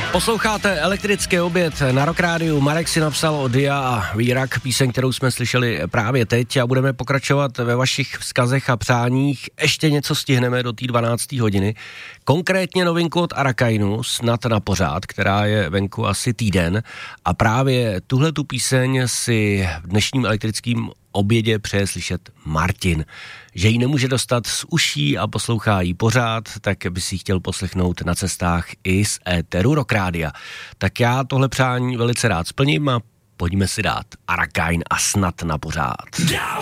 Posloucháte Elektrický oběd na Rock Rádiu. Marek si napsal o Dia a Výrak, píseň, kterou jsme slyšeli právě teď, a budeme pokračovat ve vašich vzkazech a přáních. Ještě něco stihneme do té 12. hodiny. Konkrétně novinku od Arakainu, Snad na pořád, která je venku asi týden, a právě tuhletu píseň si v dnešním elektrickém obědě přeje slyšet Martin. Že ji nemůže dostat z uší a poslouchá ji pořád, tak by si ji chtěl poslechnout na cestách i z éteru Rock Rádia. Tak já tohle přání velice rád splním a pojďme si dát Arakain a Snad na pořád.